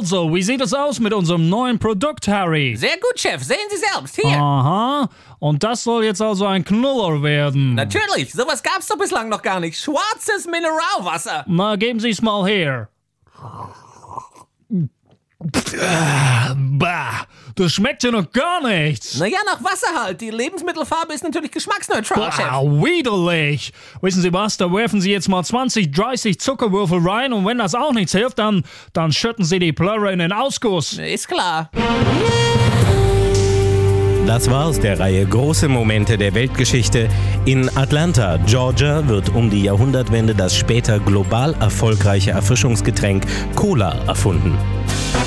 Also, wie sieht es aus mit unserem neuen Produkt, Harry? Sehr gut, Chef. Sehen Sie selbst. Hier. Aha, und das soll jetzt also ein Knuller werden. Natürlich. Sowas gab's doch bislang noch gar nicht. Schwarzes Mineralwasser. Na, geben Sie es mal her. Bah, das schmeckt ja noch gar nichts. Naja, nach Wasser halt. Die Lebensmittelfarbe ist natürlich geschmacksneutral, Chef. Widerlich. Wissen Sie was, da werfen Sie jetzt mal 20, 30 Zuckerwürfel rein und wenn das auch nichts hilft, dann schütten Sie die Plörre in den Ausguss. Ist klar. Das war aus der Reihe Große Momente der Weltgeschichte. In Atlanta, Georgia, wird um die Jahrhundertwende das später global erfolgreiche Erfrischungsgetränk Cola erfunden.